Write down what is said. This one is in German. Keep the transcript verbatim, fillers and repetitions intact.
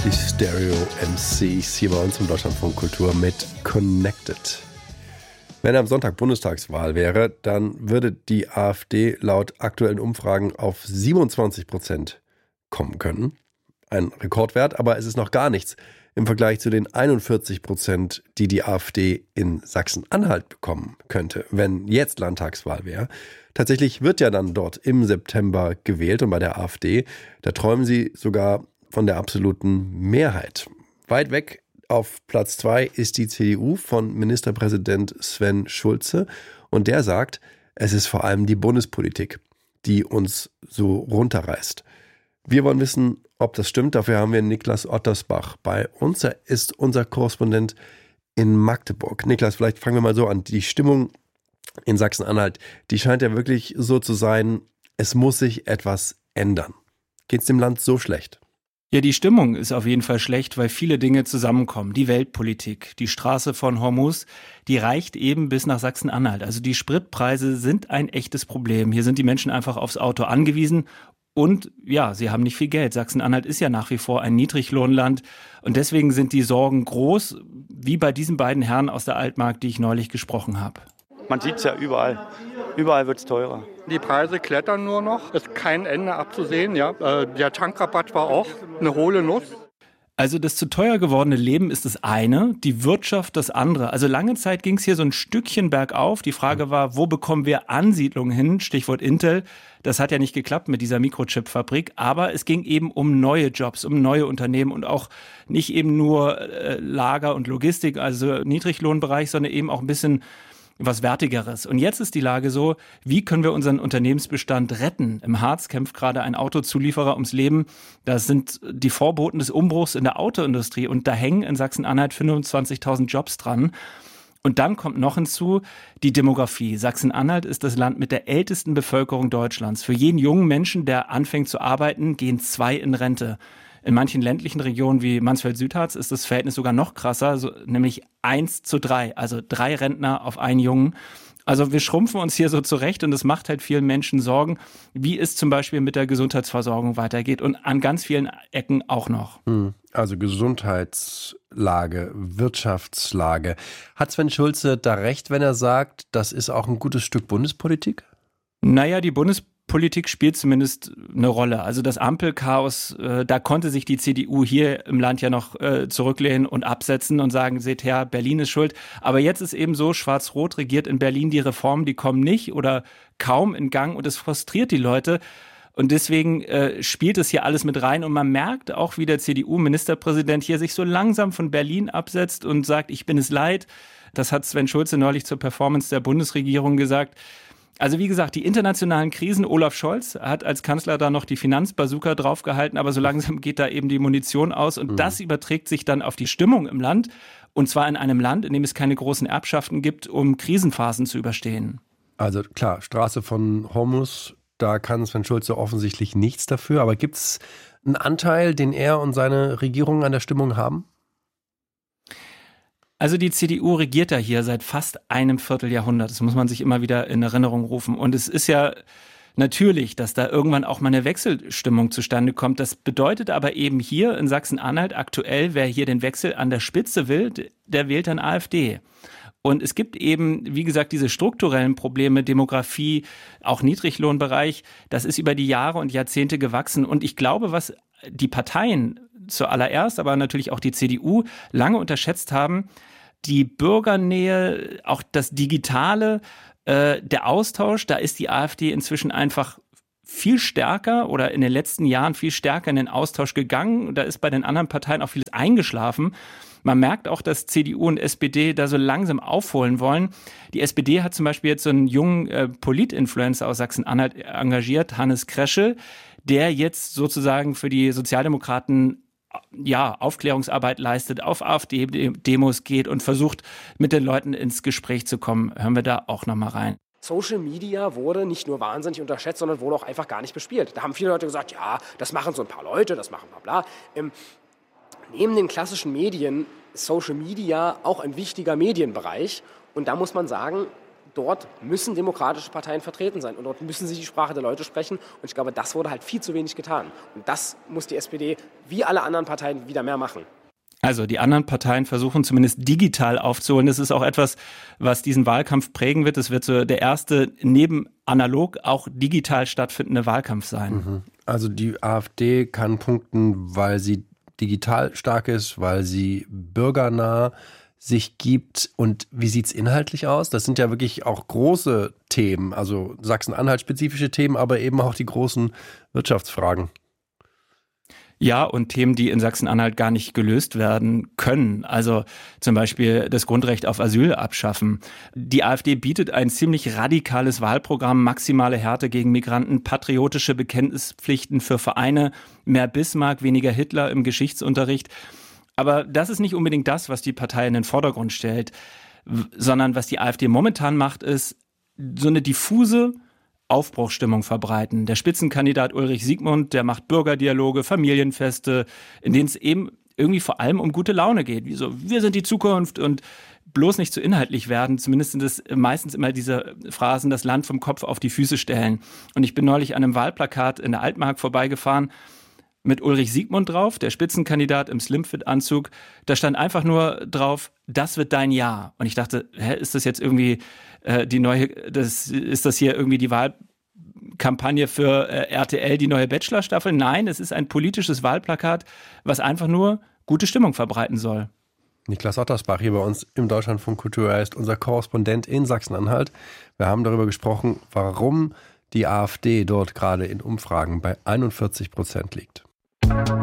Die Stereo M Cs hier bei uns im Deutschlandfunk Kultur mit Connected. Wenn am Sonntag Bundestagswahl wäre, dann würde die AfD laut aktuellen Umfragen auf siebenundzwanzig Prozent kommen können. Ein Rekordwert, aber es ist noch gar nichts im Vergleich zu den einundvierzig Prozent, die die AfD in Sachsen-Anhalt bekommen könnte, wenn jetzt Landtagswahl wäre. Tatsächlich wird ja dann dort im September gewählt und bei der AfD, da träumen sie sogar von der absoluten Mehrheit. Weit weg auf Platz zwei ist die C D U von Ministerpräsident Sven Schulze und der sagt, es ist vor allem die Bundespolitik, die uns so runterreißt. Wir wollen wissen, ob das stimmt. Dafür haben wir Niklas Ottersbach bei uns. Er ist unser Korrespondent in Magdeburg. Niklas, vielleicht fangen wir mal so an. Die Stimmung in Sachsen-Anhalt, die scheint ja wirklich so zu sein, es muss sich etwas ändern. Geht es dem Land so schlecht? Ja, die Stimmung ist auf jeden Fall schlecht, weil viele Dinge zusammenkommen. Die Weltpolitik, die Straße von Hormuz, die reicht eben bis nach Sachsen-Anhalt. Also die Spritpreise sind ein echtes Problem. Hier sind die Menschen einfach aufs Auto angewiesen. Und ja, sie haben nicht viel Geld. Sachsen-Anhalt ist ja nach wie vor ein Niedriglohnland. Und deswegen sind die Sorgen groß, wie bei diesen beiden Herren aus der Altmark, die ich neulich gesprochen habe. Man sieht es ja überall. Überall wird es teurer. Die Preise klettern nur noch. Es ist kein Ende abzusehen. Ja. Der Tankrabatt war auch eine hohle Nuss. Also das zu teuer gewordene Leben ist das eine, die Wirtschaft das andere. Also lange Zeit ging es hier so ein Stückchen bergauf. Die Frage war, wo bekommen wir Ansiedlungen hin? Stichwort Intel. Das hat ja nicht geklappt mit dieser Mikrochip-Fabrik. Aber es ging eben um neue Jobs, um neue Unternehmen und auch nicht eben nur äh, Lager und Logistik, also Niedriglohnbereich, sondern eben auch ein bisschen was Wertigeres. Und jetzt ist die Lage so, wie können wir unseren Unternehmensbestand retten? Im Harz kämpft gerade ein Autozulieferer ums Leben. Das sind die Vorboten des Umbruchs in der Autoindustrie. Und da hängen in Sachsen-Anhalt fünfundzwanzigtausend Jobs dran. Und dann kommt noch hinzu die Demografie. Sachsen-Anhalt ist das Land mit der ältesten Bevölkerung Deutschlands. Für jeden jungen Menschen, der anfängt zu arbeiten, gehen zwei in Rente. In manchen ländlichen Regionen wie Mansfeld-Südharz ist das Verhältnis sogar noch krasser, so, nämlich eins zu drei, also drei Rentner auf einen Jungen. Also wir schrumpfen uns hier so zurecht und das macht halt vielen Menschen Sorgen, wie es zum Beispiel mit der Gesundheitsversorgung weitergeht und an ganz vielen Ecken auch noch. Also Gesundheitslage, Wirtschaftslage. Hat Sven Schulze da recht, wenn er sagt, das ist auch ein gutes Stück Bundespolitik? Naja, die Bundespolitik Politik spielt zumindest eine Rolle. Also das Ampelchaos, äh, da konnte sich die C D U hier im Land ja noch äh, zurücklehnen und absetzen und sagen, seht her, Berlin ist schuld. Aber jetzt ist eben so, Schwarz-Rot regiert in Berlin, die Reformen, die kommen nicht oder kaum in Gang und es frustriert die Leute. Und deswegen äh, spielt es hier alles mit rein und man merkt auch, wie der C D U-Ministerpräsident hier sich so langsam von Berlin absetzt und sagt, ich bin es leid. Das hat Sven Schulze neulich zur Performance der Bundesregierung gesagt. Also wie gesagt, die internationalen Krisen, Olaf Scholz hat als Kanzler da noch die Finanzbazooka draufgehalten, aber so langsam geht da eben die Munition aus und mhm. das überträgt sich dann auf die Stimmung im Land und zwar in einem Land, in dem es keine großen Erbschaften gibt, um Krisenphasen zu überstehen. Also klar, Straße von Hormuz, da kann Sven Schulze offensichtlich nichts dafür, aber gibt es einen Anteil, den er und seine Regierung an der Stimmung haben? Also die C D U regiert ja hier seit fast einem Vierteljahrhundert. Das muss man sich immer wieder in Erinnerung rufen. Und es ist ja natürlich, dass da irgendwann auch mal eine Wechselstimmung zustande kommt. Das bedeutet aber eben hier in Sachsen-Anhalt aktuell, wer hier den Wechsel an der Spitze will, der wählt dann AfD. Und es gibt eben, wie gesagt, diese strukturellen Probleme, Demografie, auch Niedriglohnbereich. Das ist über die Jahre und Jahrzehnte gewachsen. Und ich glaube, was die Parteien zuallererst, aber natürlich auch die C D U lange unterschätzt haben, die Bürgernähe, auch das Digitale, äh, der Austausch, da ist die AfD inzwischen einfach viel stärker oder in den letzten Jahren viel stärker in den Austausch gegangen. Da ist bei den anderen Parteien auch vieles eingeschlafen. Man merkt auch, dass C D U und S P D da so langsam aufholen wollen. Die S P D hat zum Beispiel jetzt so einen jungen äh, Polit-Influencer aus Sachsen-Anhalt engagiert, Hannes Kresche, der jetzt sozusagen für die Sozialdemokraten ja, Aufklärungsarbeit leistet, auf AfD-Demos geht und versucht, mit den Leuten ins Gespräch zu kommen. Hören wir da auch nochmal rein. Social Media wurde nicht nur wahnsinnig unterschätzt, sondern wurde auch einfach gar nicht bespielt. Da haben viele Leute gesagt, ja, das machen so ein paar Leute, das machen bla bla. Ähm, neben den klassischen Medien ist Social Media auch ein wichtiger Medienbereich. Und da muss man sagen, dort müssen demokratische Parteien vertreten sein und dort müssen sie die Sprache der Leute sprechen. Und ich glaube, das wurde halt viel zu wenig getan. Und das muss die S P D wie alle anderen Parteien wieder mehr machen. Also die anderen Parteien versuchen zumindest digital aufzuholen. Das ist auch etwas, was diesen Wahlkampf prägen wird. Es wird so der erste neben analog auch digital stattfindende Wahlkampf sein. Also die AfD kann punkten, weil sie digital stark ist, weil sie bürgernah sich gibt. Und wie sieht es inhaltlich aus? Das sind ja wirklich auch große Themen, also Sachsen-Anhalt-spezifische Themen, aber eben auch die großen Wirtschaftsfragen. Ja, und Themen, die in Sachsen-Anhalt gar nicht gelöst werden können. Also zum Beispiel das Grundrecht auf Asyl abschaffen. Die AfD bietet ein ziemlich radikales Wahlprogramm, maximale Härte gegen Migranten, patriotische Bekenntnispflichten für Vereine, mehr Bismarck, weniger Hitler im Geschichtsunterricht. Aber das ist nicht unbedingt das, was die Partei in den Vordergrund stellt, sondern was die AfD momentan macht, ist so eine diffuse Aufbruchsstimmung verbreiten. Der Spitzenkandidat Ulrich Siegmund, der macht Bürgerdialoge, Familienfeste, in denen es eben irgendwie vor allem um gute Laune geht. Wie so, wir sind die Zukunft und bloß nicht zu inhaltlich werden. Zumindest sind es meistens immer diese Phrasen, das Land vom Kopf auf die Füße stellen. Und ich bin neulich an einem Wahlplakat in der Altmark vorbeigefahren mit Ulrich Siegmund drauf, der Spitzenkandidat im Slimfit-Anzug. Da stand einfach nur drauf, das wird dein Jahr. Und ich dachte, hä, ist das jetzt irgendwie äh, die neue, das, ist das hier irgendwie die Wahlkampagne für äh, R T L, die neue Bachelor-Staffel? Nein, es ist ein politisches Wahlplakat, was einfach nur gute Stimmung verbreiten soll. Niklas Ottersbach hier bei uns im Deutschlandfunk Kultur. Er ist unser Korrespondent in Sachsen-Anhalt. Wir haben darüber gesprochen, warum die AfD dort gerade in Umfragen bei einundvierzig Prozent liegt.